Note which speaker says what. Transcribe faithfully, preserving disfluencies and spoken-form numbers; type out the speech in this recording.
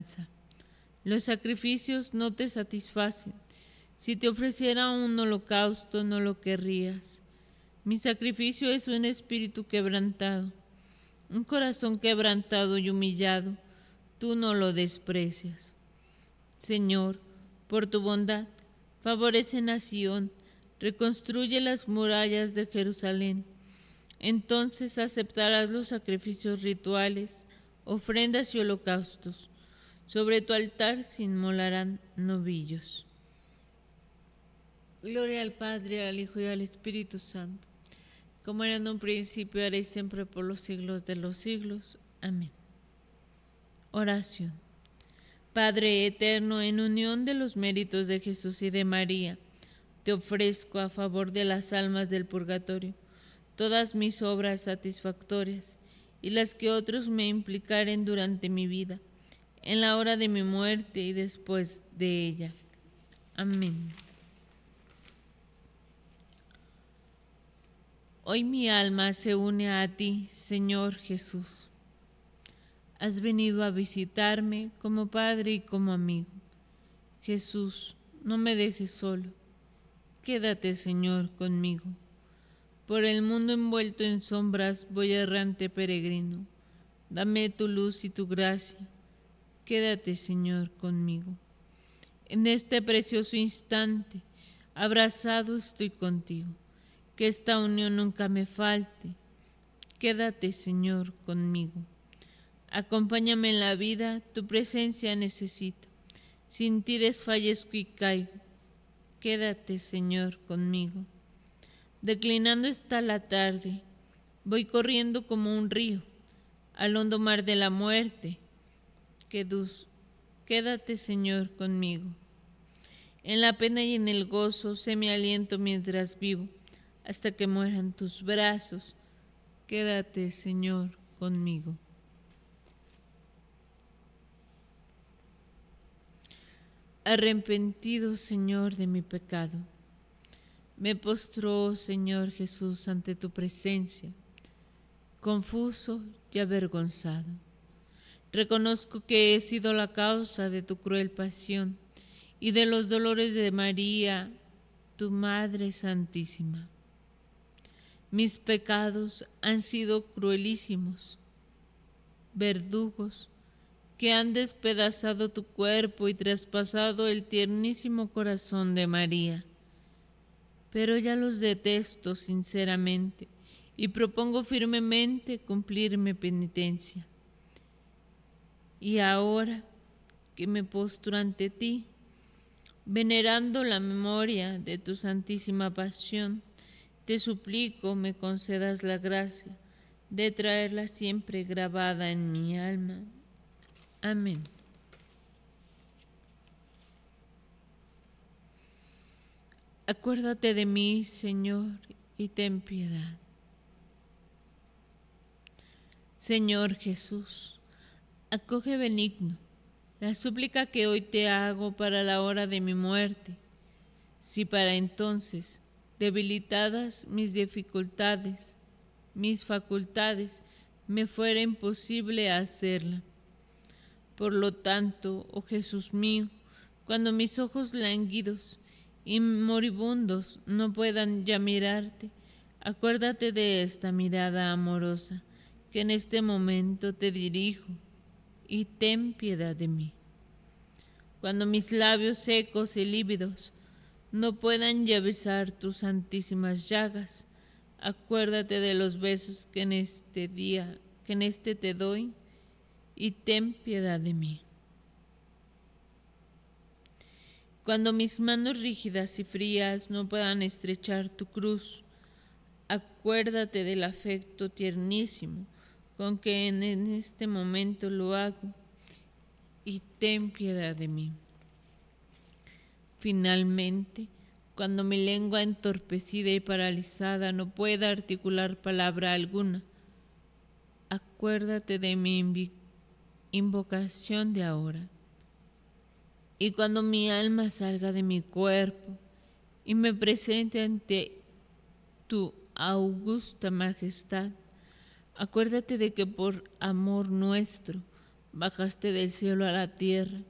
Speaker 1: Los sacrificios no te satisfacen. Si te ofreciera un holocausto, no lo querrías. Mi sacrificio es un espíritu quebrantado, un corazón quebrantado y humillado. Tú no lo desprecias. Señor, por tu bondad, favorece a Sión, reconstruye las murallas de Jerusalén. Entonces aceptarás los sacrificios rituales, ofrendas y holocaustos. Sobre tu altar se inmolarán novillos. Gloria al Padre, al Hijo y al Espíritu Santo, como era en un principio, ahora y siempre, por los siglos de los siglos. Amén. Oración. Padre eterno, en unión de los méritos de Jesús y de María, te ofrezco a favor de las almas del purgatorio todas mis obras satisfactorias y las que otros me implicaren durante mi vida, en la hora de mi muerte y después de ella. Amén. Hoy mi alma se une a ti, Señor Jesús. Has venido a visitarme como Padre y como amigo. Jesús, no me dejes solo. Quédate, Señor, conmigo. Por el mundo envuelto en sombras voy errante peregrino. Dame tu luz y tu gracia. Quédate, Señor, conmigo. En este precioso instante, abrazado estoy contigo. Que esta unión nunca me falte. Quédate, Señor, conmigo. Acompáñame en la vida, tu presencia necesito. Sin ti desfallezco y caigo. Quédate, Señor, conmigo. Declinando está la tarde, voy corriendo como un río, al hondo mar de la muerte. Quédate, Señor, conmigo. En la pena y en el gozo sé mi aliento mientras vivo, hasta que mueran tus brazos. Quédate, Señor, conmigo. Arrepentido, Señor, de mi pecado, me postró, Señor Jesús, ante tu presencia, confuso y avergonzado. Reconozco que he sido la causa de tu cruel pasión y de los dolores de María, tu Madre Santísima. Mis pecados han sido cruelísimos, verdugos que han despedazado tu cuerpo y traspasado el tiernísimo corazón de María. Pero ya los detesto sinceramente y propongo firmemente cumplir mi penitencia. Y ahora que me postro ante ti, venerando la memoria de tu santísima pasión, te suplico me concedas la gracia de traerla siempre grabada en mi alma. Amén. Acuérdate de mí, Señor, y ten piedad. Señor Jesús, acoge benigno la súplica que hoy te hago para la hora de mi muerte. Si para entonces, debilitadas mis dificultades, mis facultades, me fuera imposible hacerla. Por lo tanto, oh Jesús mío, cuando mis ojos lánguidos y moribundos no puedan ya mirarte, acuérdate de esta mirada amorosa que en este momento te dirijo y ten piedad de mí. Cuando mis labios secos y lívidos no puedan ya besar tus santísimas llagas, acuérdate de los besos que en este día, que en este te doy, y ten piedad de mí. Cuando mis manos rígidas y frías no puedan estrechar tu cruz, acuérdate del afecto tiernísimo con que en este momento lo hago, y ten piedad de mí. Finalmente, cuando mi lengua entorpecida y paralizada no pueda articular palabra alguna, acuérdate de mi invi- invocación de ahora. Y cuando mi alma salga de mi cuerpo y me presente ante tu augusta majestad, acuérdate de que por amor nuestro bajaste del cielo a la tierra